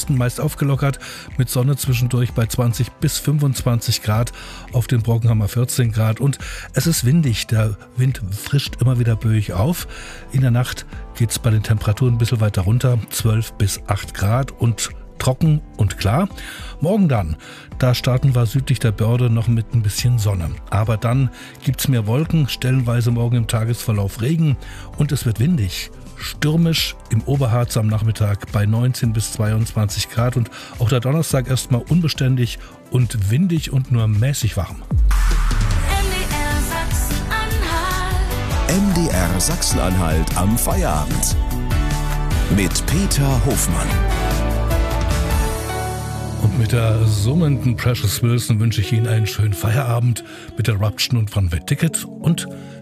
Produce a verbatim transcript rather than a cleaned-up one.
Osten meist aufgelockert, mit Sonne zwischendurch bei zwanzig bis fünfundzwanzig Grad, auf den Brocken haben wir vierzehn Grad und es ist windig, der Wind frischt immer wieder böig auf. In der Nacht geht es bei den Temperaturen ein bisschen weiter runter, zwölf bis acht Grad und trocken und klar. Morgen dann, da starten wir südlich der Börde noch mit ein bisschen Sonne. Aber dann gibt's mehr Wolken, stellenweise morgen im Tagesverlauf Regen und es wird windig. Stürmisch im Oberharz am Nachmittag bei neunzehn bis zweiundzwanzig Grad und auch der Donnerstag erstmal unbeständig und windig und nur mäßig warm. M D R Sachsen-Anhalt am Feierabend mit Peter Hofmann. Und mit der summenden Precious Wilson wünsche ich Ihnen einen schönen Feierabend mit Eruption und von The Ticket und